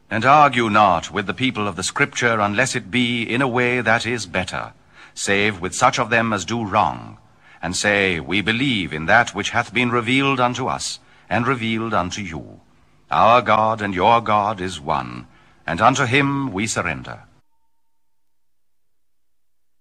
And argue not with the people of the Scripture, unless it be in a way that is better, save with such of them as do wrong, and say, We believe in that which hath been revealed unto us, and revealed unto you. Our God and your God is one, and unto him we surrender.